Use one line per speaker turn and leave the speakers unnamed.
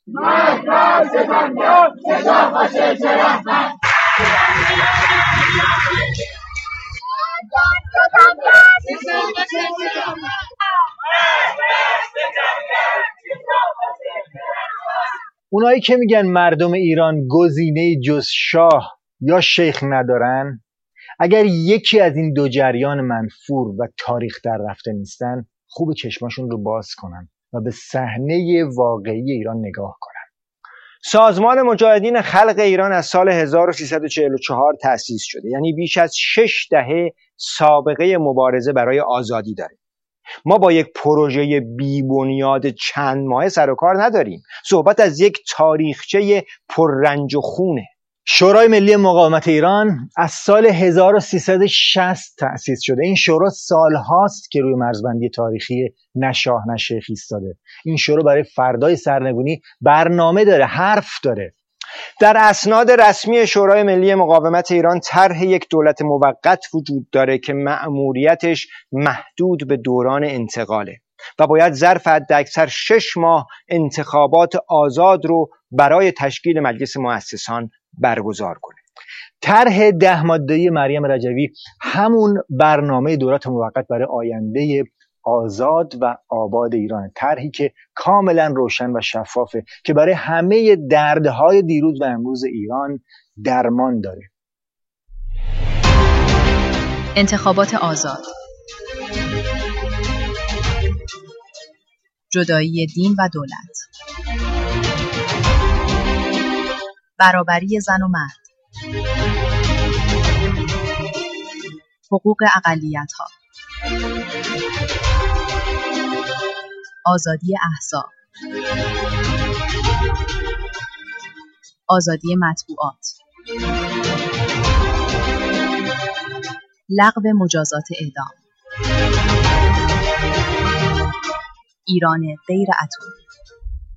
اونایی که میگن مردم ایران گزینه جز شاه یا شیخ ندارن، اگر یکی از این دو جریان منفور و تاریخ در رفته نیستن، خوب چشماشون رو باز کنن و به صحنه واقعی ایران نگاه کنن. سازمان مجاهدین خلق ایران از سال 1344 تأسیس شده، یعنی بیش از 6 دهه سابقه مبارزه برای آزادی داره. ما با یک پروژه بی بنیاد چند ماه سر و کار نداریم. صحبت از یک تاریخچه پررنج و خونه. شورای ملی مقاومت ایران از سال 1360 تأسیس شده. این شورا سالهاست که روی مرزبندی تاریخی نه شاه نه شیخ ایستاده. این شورا برای فردای سرنگونی برنامه داره، حرف داره. در اسناد رسمی شورای ملی مقاومت ایران طرح یک دولت موقت وجود داره که مأموریتش محدود به دوران انتقاله و باید ظرف حداکثر 6 ماه انتخابات آزاد رو برای تشکیل مجلس مؤسسان برگزار کنه. طرح 10 ماده‌ای مریم رجوی همون برنامه دولت موقت برای آینده آزاد و آباد ایران، طرحی که کاملا روشن و شفافه که برای همه دردهای دیروز و امروز ایران درمان داره.
انتخابات آزاد، جدایی دین و دولت، برابری زن و مرد، حقوق اقلیت‌ها، آزادی احزاب، آزادی مطبوعات، لغو مجازات اعدام، ایران غیر اتمی.